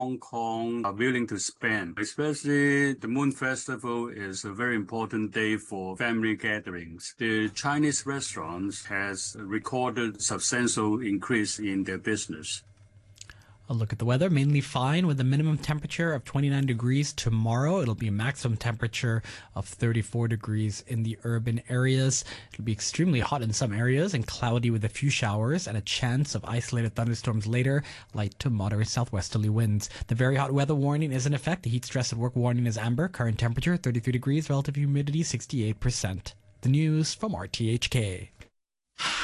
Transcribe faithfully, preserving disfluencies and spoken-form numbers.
Hong Kong are willing to spend. Especially the Moon Festival is a very important day for family gatherings. The Chinese restaurants has recorded substantial increase in their business. A look at the weather, mainly fine with a minimum temperature of twenty-nine degrees tomorrow. It'll be a maximum temperature of thirty-four degrees in the urban areas. It'll be extremely hot in some areas and cloudy with a few showers and a chance of isolated thunderstorms later, light to moderate southwesterly winds. The very hot weather warning is in effect. The heat stress at work warning is amber. Current temperature thirty-three degrees, relative humidity sixty-eight percent. The news from R T H K.